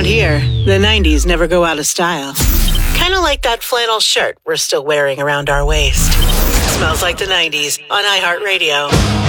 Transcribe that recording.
here, the 90s never go out of style. Kind of like that flannel shirt we're still wearing around our waist. Smells like the 90s on iHeartRadio.